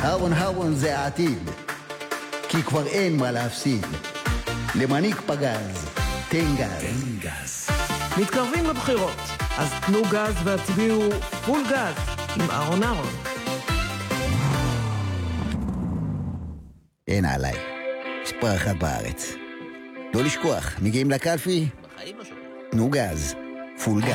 אהרון זה העתיד, כי כבר אין מה להפסיד. למנהיג פגז, תן גז. מתקרבים לבחירות, אז תנו גז והצביעו פול גז עם אהרון. אין עליי, מספר אחת בארץ. לא לשכוח, מגיעים לקלפי? תנו גז, פול גז.